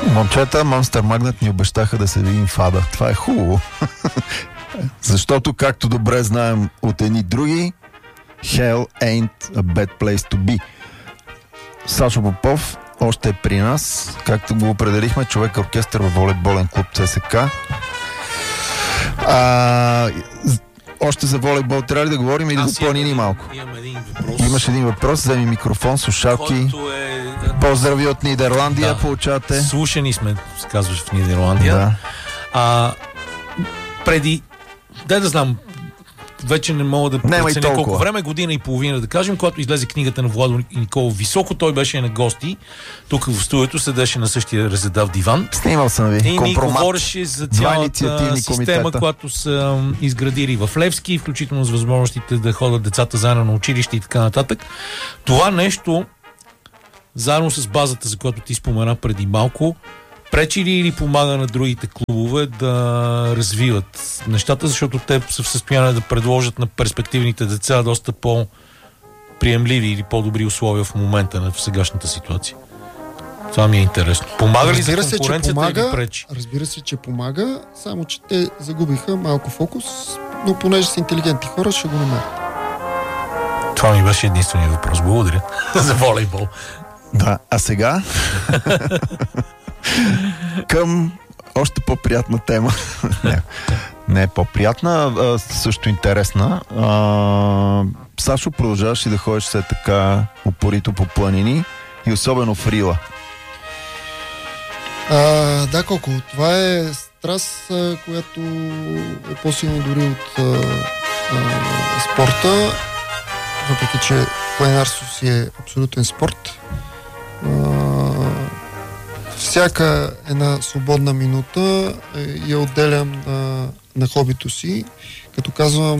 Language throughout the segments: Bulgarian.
Момчета, Monster Magnet ни обещаха да се видим в Ада. Това е хубаво. Защото, както добре знаем от едни други, Hell ain't a bad place to be. Сашо Попов още е при нас. Както го определихме, човек-оркестър във волейболен клуб ЦСК. Още за волейбол трябва ли да говорим или за планини малко? Имам един въпрос. Имаш един въпрос, вземи микрофон, слушалки. Поздрави от Нидерландия, получавате. Слушани сме, казваш, в Нидерландия. Да. Преди, да знам, вече не мога да преценя колко време, година и половина да кажем, когато излезе книгата на Владо Николов Високо, той беше на гости, тук в студиото седеше на същия резедав диван. Снимал съм ви. И ни говореше за цялата система, която са изградили в Левски, включително с възможностите да ходят децата заедно на училище и така нататък. Това нещо, заедно с базата, за която ти спомена преди малко, пречи ли или помага на другите клубове да развиват нещата, защото те са в състояние да предложат на перспективните деца доста по-приемливи или по-добри условия в момента, в сегашната ситуация? Това ми е интересно. Помага ли за конкуренцията или пречи? Разбира се, че помага, само че те загубиха малко фокус, но понеже са интелигентни хора, ще го намерят. Това ми беше единственият въпрос. Благодаря за волейбол. Да, а сега към още по-приятна тема. Не е по-приятна, също интересна. Сашо, продължаваш ли да ходиш все така упорито по планини и особено в Рила? Да, Колко. Това е страст, която е по-силна дори от спорта, въпреки че планинарството си е абсолютен спорт. Всяка една свободна минута я отделям на хобито си. Като казвам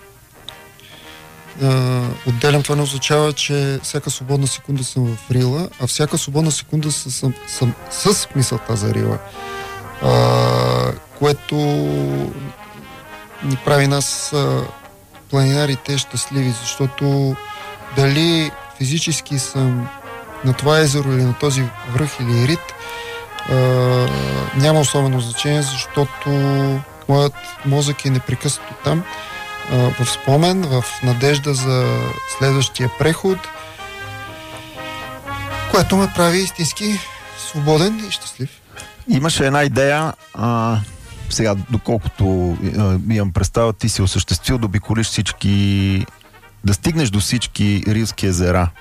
отделям, това не означава, че всяка свободна секунда съм в Рила, а всяка свободна секунда съм с мисълта за Рила. Което ни прави нас планинарите щастливи, защото дали физически съм на това езеро или на този връх или рит, няма особено значение, защото моят мозък е непрекъснато там, в спомен, в надежда за следващия преход, което ме прави истински свободен и щастлив. Имаше една идея, сега, доколкото имам представа, ти си осъществил да обиколиш всички, да стигнеш до всички рилски езера.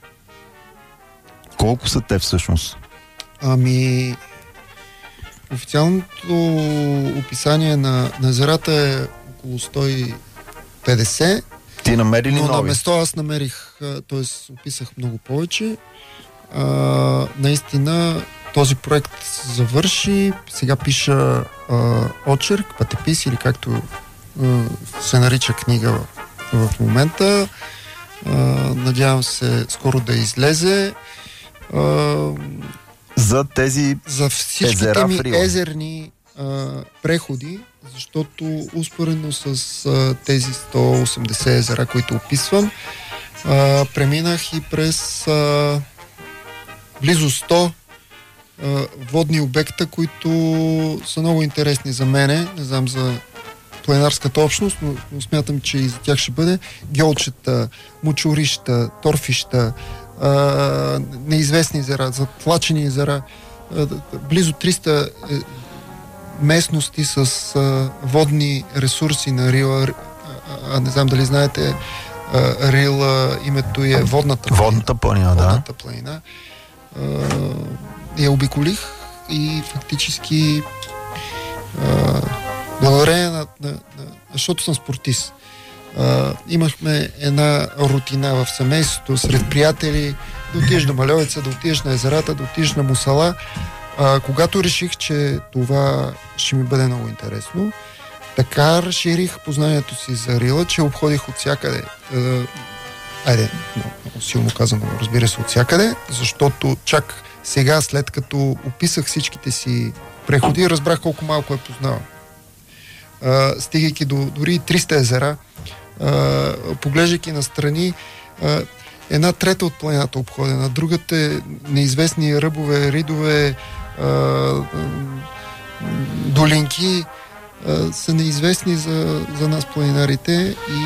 Колко са те всъщност? Официалното описание на езерата е около 150. Ти намери ли нови? Но на место аз намерих, т.е. описах много повече. Наистина този проект завърши. Сега пиша очерк, пътепис или както се нарича книга в момента. Надявам се скоро да излезе. За всичките ми езерни преходи, защото успоредно с тези 180 езера, които описвам, преминах и през близо 100 водни обекта, които са много интересни за мене. Не знам за планинарската общност, но смятам, че и за тях ще бъде гьолчета, мочурища, торфища, неизвестни езера, затлачени езера, близо 300 местности с водни ресурси на Рила. Не знам дали знаете, Рила, името е Водната планина. Водната планина. Я обиколих и фактически благодарение защото съм спортист. Имахме една рутина в семейството, сред приятели, да отидеш до Малевица, да отидеш на езерата, да отидеш на Мусала. Когато реших, че това ще ми бъде много интересно, така разширих познанието си за Рила, че обходих от всякъде. Много силно казано, разбира се, от всякъде, защото чак сега, след като описах всичките си преходи, разбрах колко малко я познавам. Стигайки до дори 300 езера, поглеждайки настрани, една трета от планината обходена, другата е неизвестни ръбове, ридове, долинки са неизвестни за нас планинарите и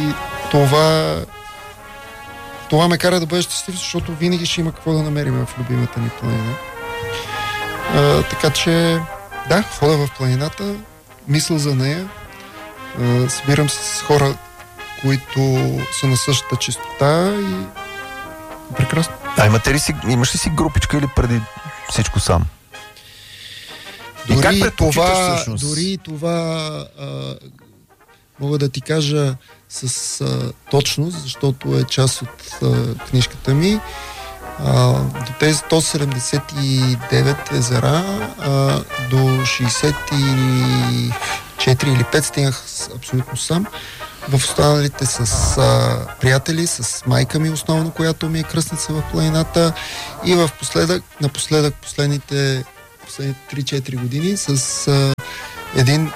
това ме кара да бъда щастлив, защото винаги ще има какво да намерим в любимата ни планина. Така че, да, хода в планината, мисля за нея, събирам се с хора, които са на същата чистота и прекрасно. Имаш ли си групичка или преди всичко сам? Дори това мога да ти кажа с точност, защото е част от книжката ми. До тези 179 езера, до 64 или 5 стигнах абсолютно сам. В останалите с приятели, с майка ми основно, която ми е кръстница в планината, и напоследък последните 3-4 години с един,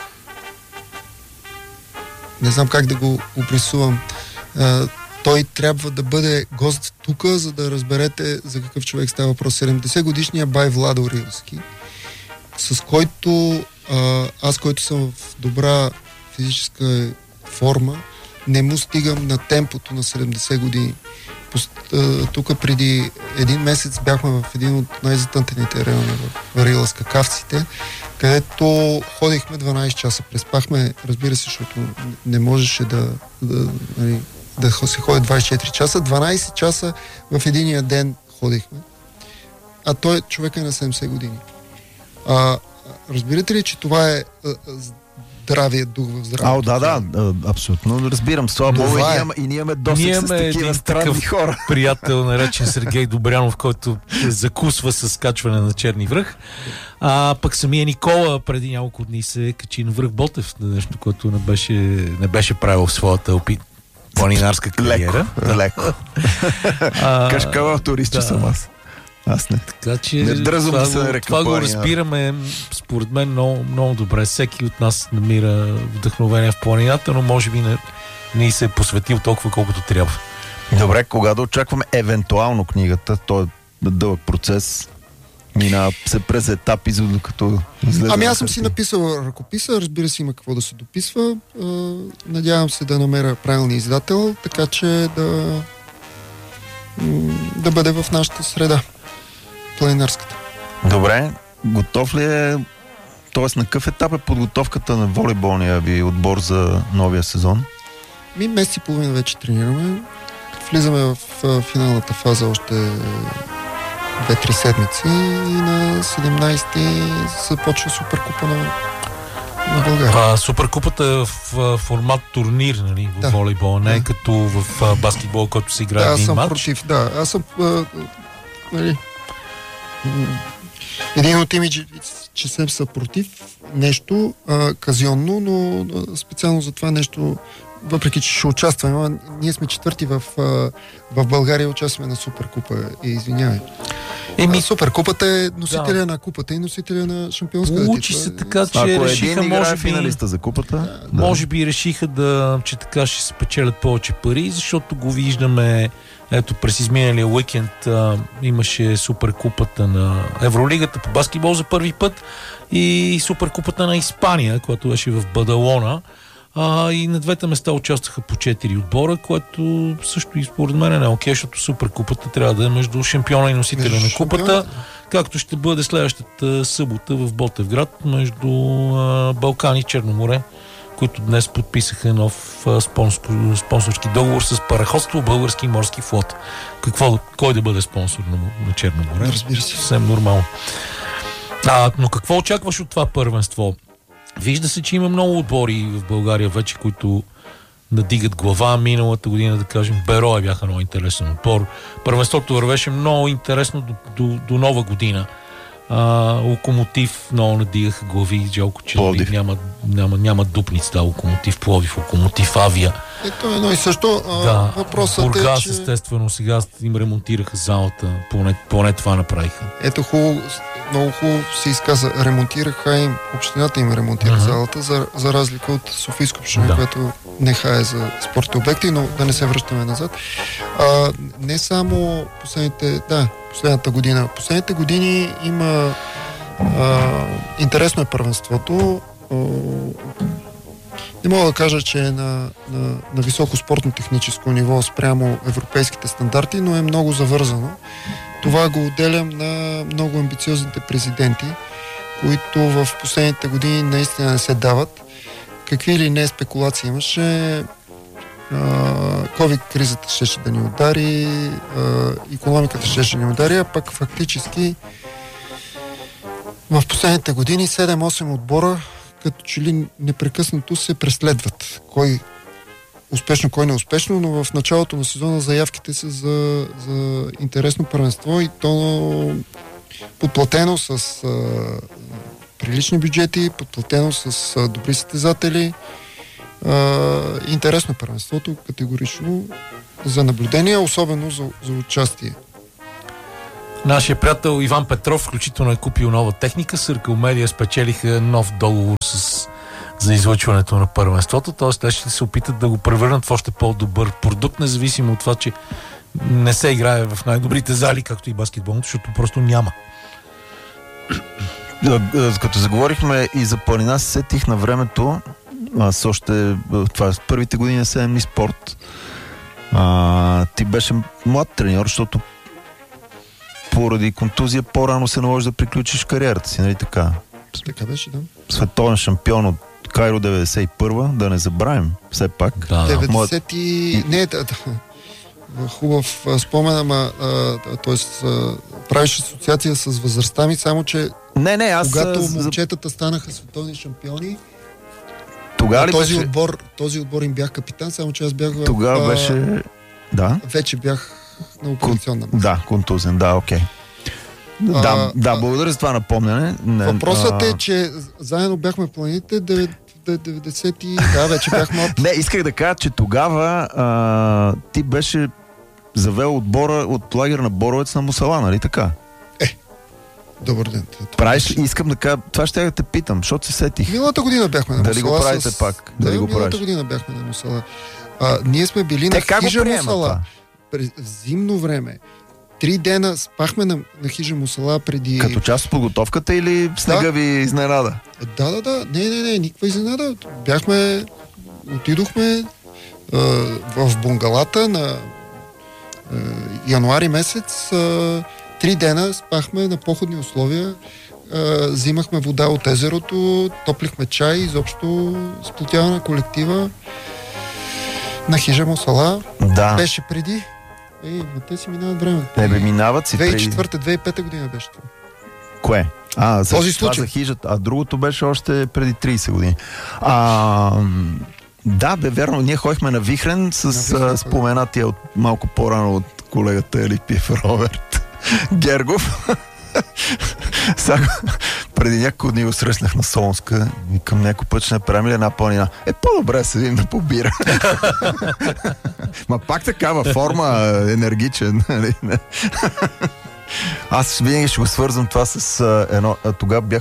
не знам как да го опресувам, той трябва да бъде гост тук, за да разберете за какъв човек става въпрос. 70-годишния бай Владо Рилски, с който аз, който съм в добра физическа форма, не му стигам на темпото на 70 години. Тук преди един месец бяхме в един от най-затънтените райони в Рила с какавците, където ходихме 12 часа. Преспахме, разбира се, защото не можеше да се ходи 24 часа. 12 часа в единия ден ходихме. А той човек е на 70 години. Разбирате ли, че това е здравия дух в здравето? Да, абсолютно. Разбирам. Слава Богу, и ние имаме досег с такива странни хора. Приятел, наречен Сергей Добрянов, който закусва с качване на Черни връх. Пък самия Никола преди няколко дни се качи на връх Ботев, нещо, което не беше правил в своята планинарска кариера. Леко. Кашкавал турист, съм аз. Аз не. Така че това го разбираме според мен много добре. Всеки от нас намира вдъхновение в планината, но може би не се е посветил толкова, колкото трябва. Добре, кога да очакваме евентуално книгата? То е дълъг процес. Минава се през етапи, докато излезе. Аз съм си написал ръкописа, разбира се, има какво да се дописва. Надявам се да намеря правилния издател, така че да бъде в нашата среда. Планинарската. Добре, готов ли е, т.е. на какъв етап е подготовката на волейболния ви отбор за новия сезон? Месец и половина вече тренираме. Влизаме в финалната фаза още 2-3 седмици и на 17-ти започва Суперкупа на България. Суперкупата е в формат турнир, нали, в волейбол, не като в баскетбол, който се играе един матч. Против, аз съм един от имиджи, че съм против нещо казионно, но специално за това нещо, въпреки че ще участваме, ние сме четвърти в България, участваме на Суперкупа. Извинявай. Суперкупата е носителя на купата и носителя на шампионската титла. Учи се така, че решиха, може би, финалиста за купата. Може би решиха че така ще се печелят повече пари, защото го виждаме. Ето, през изминалия уикенд имаше Суперкупата на Евролигата по баскетбол за първи път и Суперкупата на Испания, която беше в Бадалона. И на двете места участваха по 4 отбора, което също и според мен е окей, защото Суперкупата трябва да е между шампиона и носителя на купата, както ще бъде следващата събота в Ботевград между Балкани и Черно море, които днес подписаха нов спонсорски договор с параходство Български морски флот. Кой да бъде спонсор на Черно море? Разбира се. Съвсем нормално. Но какво очакваш от това първенство? Вижда се, че има много отбори в България вече, които надигат глава. Миналата година, да кажем, Берое бяха много интересен отбор. Първенството вървеше много интересно до нова година. Локомотив много надигаха глави. Жалко, че няма дупници. Локомотив Пловдив, Локомотив Авия. Ето едно и също. Въпросът Бургас, че... естествено, сега им ремонтираха залата. Поне това направиха. Ето много хубаво се изказа. Ремонтираха им, общината им ремонтира залата, за разлика от Софийско община, което не хае за спортни обекти, но да не се връщаме назад. Не само последната година. Последните години има Интересно е първенството. Не мога да кажа, че е на високо спортно-техническо ниво спрямо европейските стандарти, но е много завързано. Това го отделям на много амбициозните президенти, които в последните години наистина не се дават. Какви или не спекулации имаше, COVID-кризата щеше да ни удари, икономиката щеше да ни удари, а пък фактически в последните години 7-8 отбора като че ли непрекъснато се преследват. Кой успешно, кой неуспешно, но в началото на сезона заявките са за интересно първенство и то подплатено с прилични бюджети, подплатено с добри състезатели. Интересно първенството, категорично за наблюдение, особено за участие. Нашия приятел Иван Петров включително е купил нова техника. Circle Media спечелиха нов договор за излъчването на първенството, т.е. те ще се опитат да го превърнат в още по-добър продукт, независимо от това, че не се играе в най-добрите зали, както и баскетболното, защото просто няма. Като заговорихме и за планина, се сетих на времето, аз още, това е първите години на 7 спорт, ти беше млад треньор, защото поради контузия по-рано се наложи да приключиш кариерата си, нали така? Така беше, да. Световен шампион от Кайро 91-а, да не забравим, все пак. Да. 90 Не, хубав спомен, т.е. правиш асоциация с възрастта ми, само че когато момчетата станаха световни шампиони, тогава този отбор им бях капитан, само че аз бях тогава беше... Да. Вече бях на операционна маса. Да, контузен, да, окей. Благодаря за това напомняне. Въпросът е, че заедно бяхме планините 90 да, вече бях млад. Не, исках да кажа, че тогава ти беше завел отбора от лагер на Боровец на Мусала, нали така? Добър ден. Правиш, искам да кажа, това ще да те питам, защото се сетих. Миналата година бяхме на Мусала. Дали го правите пак? Миналата година бяхме на Мусала. Ние сме били на хижа Мусала. През зимно време. 3 дена спахме на хижа Мусала преди... Като част от подготовката или снега ви изненада? Да. Не, никаква изненада. Отидохме в бунгалата на януари месец. 3 дена спахме на походни условия. Взимахме вода от езерото, топлихме чай, изобщо сплотяване на колектива на хижа Мусала. Да. Беше преди. Те си минават време. Минават си 2004-2005 година беше това. Кое? Този случай. За хижата. А другото беше още преди 30 години. Да, верно. Ние ходихме на Вихрен с споменатия от малко по-рано от колегата Елипиев Роберт Гергов. Преди няколко дни го срещнах на Солунска и към някой път ще направим ли една планина. По-добре се видим да побира. Ма пак такава форма, енергичен. Аз винаги ще го свързвам това с едно... Тогава бях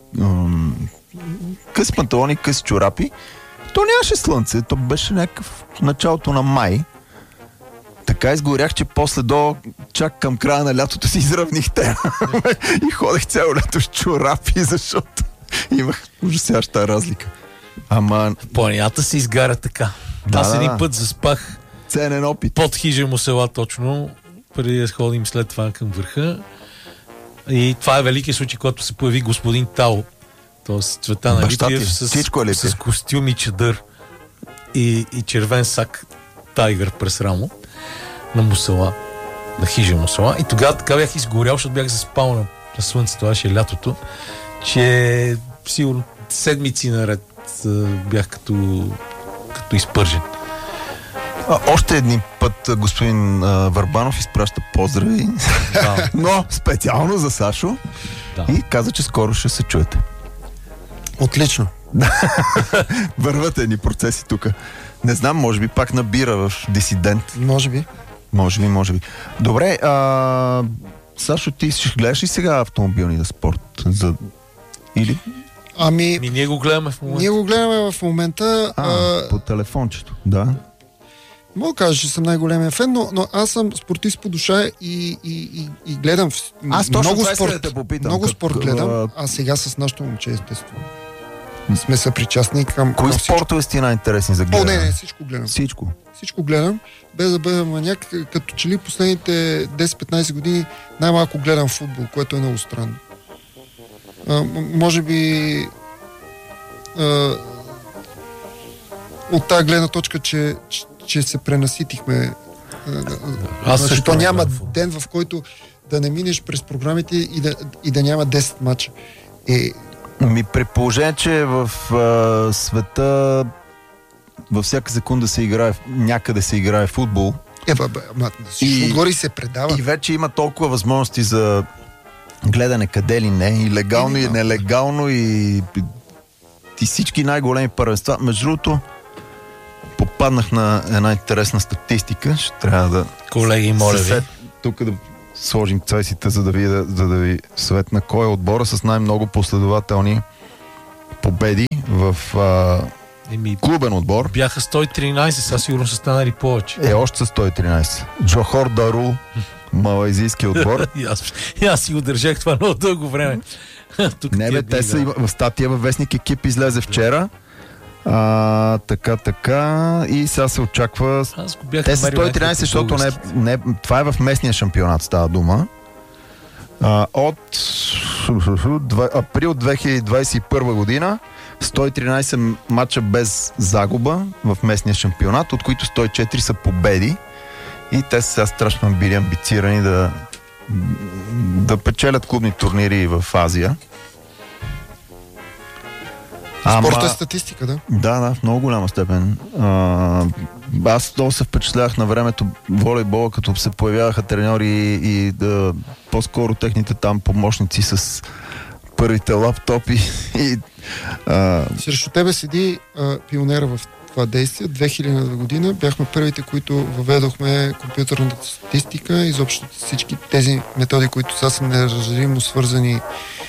къси панталони, къси чорапи. То нямаше слънце, то беше някакъв началото на май. Така изгорях, че после чак към края на лятото си изравних те. И ходех цяло лято с чорапи, защото имах ужасяща разлика. Ама... Планината се изгаря така. Аз един път заспах ценен опит. Под хижа Мусала точно, преди да ходим след това към върха. И това е великият случай, когато се появи господин Тао. Тоест Цветан Алипиев с костюм и чадър и червен сак тайгър през рамо на Мусала, на хижа Мусала. И тогава така бях изгорял, защото бях заспал на слънцето, това ще е лятото, че сигурно седмици наред бях като изпържен. Още един път господин Върбанов изпраща поздрави, но специално за Сашо и каза, че скоро ще се чуете. Отлично. Върват едни процеси тук. Не знам, може би пак набира в Дисидент. Може би. Добре, Сашо, ти ще гледаш ли сега автомобилния спорт? Или? Ние го гледаме в момента. Ние го гледаме в момента. По телефончето, да. Мога да кажа, че съм най-големия фен, но аз съм спортист по душа и гледам много спорт. Да попитам, много спорт гледам, а сега с нашото момче, естествено. Сме съпричастни към кои спортове сте най-интересни за гледане? Не, всичко гледам. Всичко гледам, без да бъда маняк, като че ли последните 10-15 години най-малко гледам футбол, което е много странно. Може би от тази гледна точка, че се пренаситихме. То няма ден, в който да не минеш през програмите и да няма 10 мача. При положение, че в света във всяка секунда някъде се играе футбол. Отгоре се предава. И вече има толкова възможности за гледане къде ли не, и легално, и нелегално, и всички най-големи първенства. Между другото, попаднах на една интересна статистика. Ще трябва да... Колеги, моля ви. Тук да сложим цвесите, за да ви светна кой е отбора с най-много последователни победи в клубен отбор. Бяха 113, сега сигурно са станали повече. Още са 113. Джохор Дарул, малайзийски отбор. И аз си го държах това много дълго време. Те са в статия във вестник Екип излезе вчера. Така. И сега се очаква. Те са 113, защото това е в местния шампионат, става дума. От април 2021 година 113 мача без загуба в местния шампионат, от които 104 са победи. И те са сега страшно били амбицирани да печелят клубни турнири в Азия. Спорта е статистика, да? Да, в много голяма степен. Аз много се впечатлявах на времето волейбола, като се появяваха треньори и по-скоро техните там помощници с първите лаптопи. Срещу тебе седи пионера в това действие. 2000 година бяхме първите, които въведохме компютърната статистика, изобщо всички тези методи, които сега са неразделимо свързани.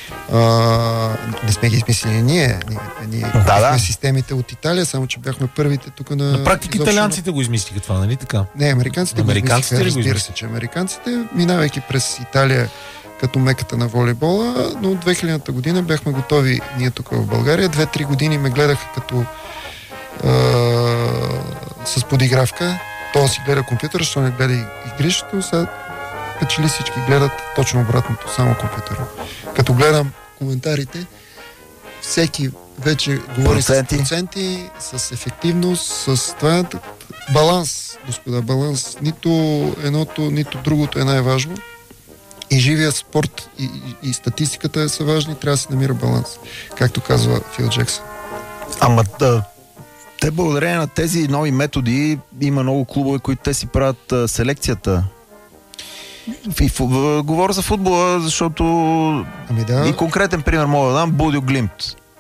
Не сме ги измислили ние сме системите от Италия, само че бяхме първите тук на практика италианците го измислиха това, нали така? Не, американците го измислиха, разбира се, че американците, минавайки през Италия като меката на волейбола, но от 2000-та година бяхме готови ние тук в България. 2-3 години ме гледаха като с подигравка. То си гледа компютър, защото не гледа игрището. Сега че ли всички гледат точно обратното, само компютъра. Като гледам коментарите, всеки вече говори с проценти, с ефективност, с това. Баланс, господа, баланс. Нито едното, нито другото е най-важно. И живия спорт и статистиката са важни, трябва да се намира баланс. Както казва Фил Джексън. Те благодарение на тези нови методи има много клубове, които те си правят селекцията. Говоря за футбола, защото и конкретен пример мога да дам Бодо Глимт.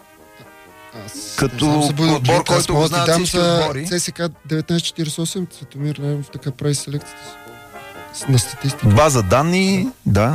Като отбор, който го знаят всички отбори. ЦСКА 1948, Цветомир Найденов така прави селекцията на статистика. База данни, да.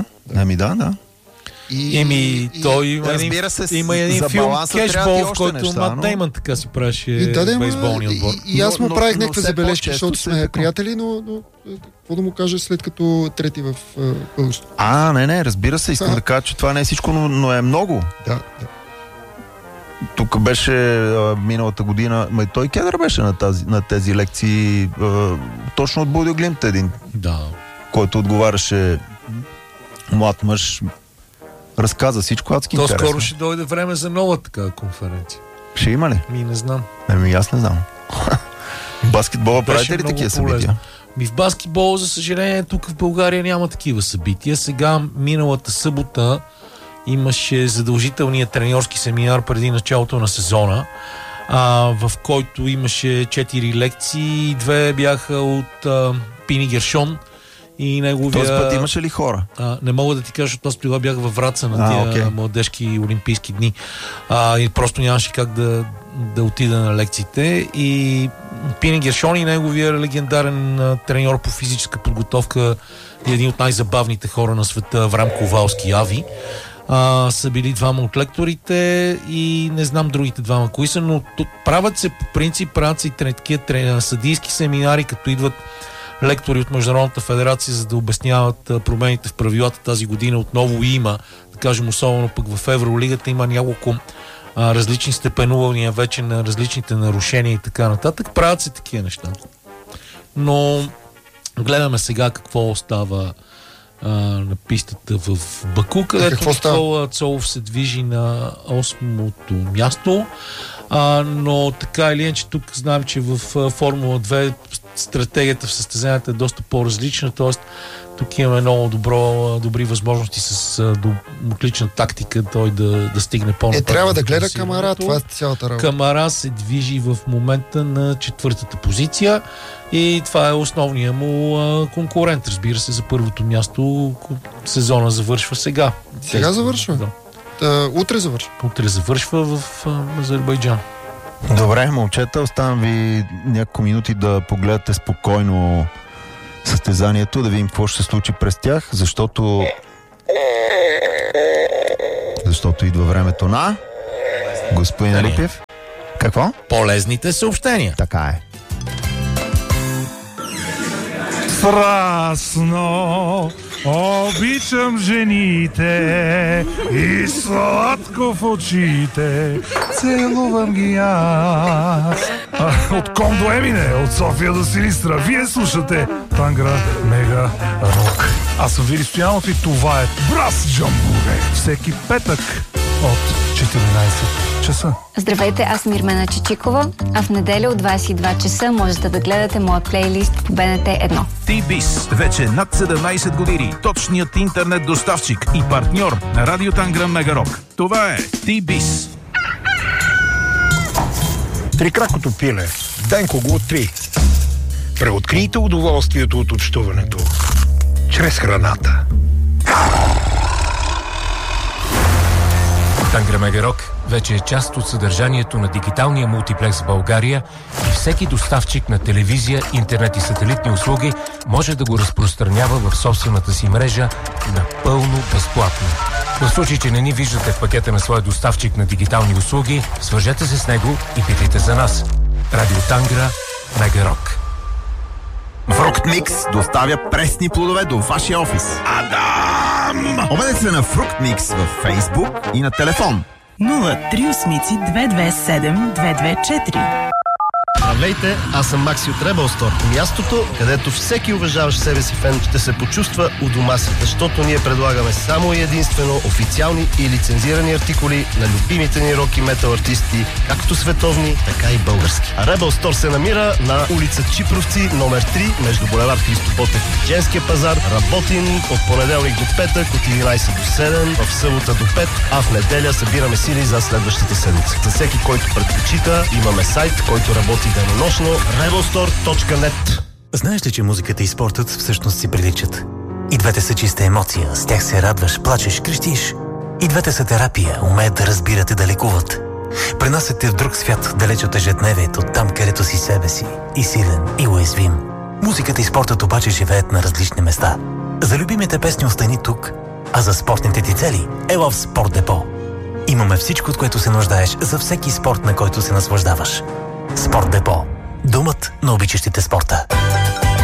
Той има един филм Кешбол, в който Мат Деймън така си правеше бейсболния отбор. И аз му правих някакви забележки, защото сме приятели, но какво да му кажа след като трети в бъдещето? Не, разбира се, искам да кажа, че това не е всичко, но е много. Да. Тук беше миналата година, той Кедър беше на тези лекции, точно от Бодо Глимт един, който отговаряше млад мъж, разказа всичко адски интересно. Скоро ще дойде време за нова такава конференция. Ще има ли? Не знам. Аз не знам. Баскетбола правите ли такива събития? В баскетбол, за съжаление, тук в България няма такива събития. Сега, миналата събота, имаше задължителния треньорски семинар преди началото на сезона, в който имаше 4 лекции, 2 бяха от Пини Гершон и неговия... Този път имаше ли хора? Не мога да ти кажа, защото аз тогава бях във Враца на тия младежки олимпийски дни. И просто нямаше как да отида на лекциите. И Пини Гершон и неговия легендарен треньор по физическа подготовка и един от най-забавните хора на света, Аврам Ковалски, Ави. са били двама от лекторите и не знам другите двама кои са, но правят се по принцип, правят се и такива съдийски семинари, като идват лектори от Международната федерация, за да обясняват промените в правилата тази година. Отново има, да кажем, особено пък в Евролигата има няколко различни степенувания вече на различните нарушения и така нататък. Правят се такива неща. Но гледаме сега какво става на пистата в Баку, където Никола Цолов се движи на 8-то място. Но така или иначе тук знаем, че в Формула 2 стратегията в състезанията е доста по-различна, т.е. тук имаме много добри възможности с отлична тактика той да стигне по-напред. Трябва да гледа Камара, това е цялата работа. Камара се движи в момента на 4-та позиция и това е основният му конкурент, разбира се, за първото място. Сезона завършва сега. Сега завършва? Да. Утре завършва. Утре завършва в Азербайджан. Добре, момчета, оставам ви няколко минути да погледате спокойно състезанието, да видим какво ще се случи през тях, защото идва времето на господин Алипиев. Какво? Полезните съобщения. Така е. Страстно обичам жените и сладко в очите целувам ги аз. От Ком до Емине, от София до Силистра, вие слушате Тангра Мега Рок. Аз съм Вили Стоянов и това е Брас Джамбуре. Всеки петък от 14 часа. Здравейте, аз съм Ирмена Чичикова, а в неделя от 22 часа можете да гледате моят плейлист по БНТ 1. T-Biz, вече над 17 години, точният интернет доставчик и партньор на Радио Тангра Мега Рок. Това е T-Biz. Трикракото пиле. Денко го откри. Преоткрийте удоволствието от общуването чрез храната. Тангра Мега Рок вече е част от съдържанието на дигиталния мултиплекс в България и всеки доставчик на телевизия, интернет и сателитни услуги може да го разпространява в собствената си мрежа напълно безплатно. В случай, че не ни виждате в пакета на своя доставчик на дигитални услуги, свържете се с него и питайте за нас. Радио Тангра Мега Рок. Фрукт Микс доставя пресни плодове до вашия офис. Адам! Обадете се на Фрукт Микс във Фейсбук и на телефон 038-227-224. Здравейте, аз съм Макси от Rebel Store. Мястото, където всеки уважаващ себе си фен ще се почувства у дома си, защото ние предлагаме само и единствено официални и лицензирани артикули на любимите ни рок и метал артисти, както световни, така и български. А Rebel Store се намира на улица Чипровци, номер 3, между булевард Христо Ботев и Женския пазар. Работим от понеделник до петък, от 11 до 7, в събота до 5, а в неделя събираме сили за следващата седмица. За всеки, който предпочита, имаме сайт, който работи денонощно, rebelstore.net. Знаеш ли, че музиката и спортът всъщност си приличат? И двете са чиста емоция, с тях се радваш, плачеш, крещиш. И двете са терапия, умеят да разбират и да лекуват. Пренасят те в друг свят, далеч от ежедневието, там където си себе си, и силен, и уязвим. Музиката и спортът обаче живеят на различни места. За любимите песни остани тук, а за спортните ти цели ела в Спорт Депо. Имаме всичко, от което се нуждаеш за всеки спорт, на който се наслаждаваш. Спорт Депо. Думът на обичащите спорта.